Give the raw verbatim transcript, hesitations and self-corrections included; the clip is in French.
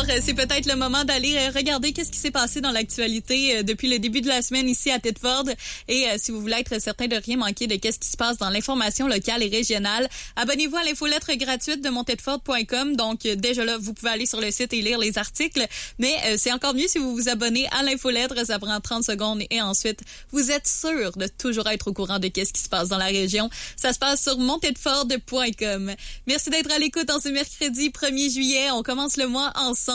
c'est peut-être le moment d'aller regarder qu'est-ce qui s'est passé dans l'actualité depuis le début de la semaine ici à Thetford. Et si vous voulez être certain de rien manquer de qu'est-ce qui se passe dans l'information locale et régionale, abonnez-vous à l'infolettre gratuite de mon thetford point com. Donc, déjà là, vous pouvez aller sur le site et lire les articles. Mais c'est encore mieux si vous vous abonnez à l'infolettre. Ça prend trente secondes et ensuite, vous êtes sûr de toujours être au courant de qu'est-ce qui se passe dans la région. Ça se passe sur mon thetford point com. Merci d'être à l'écoute en ce mercredi premier juillet. On commence le mois ensemble.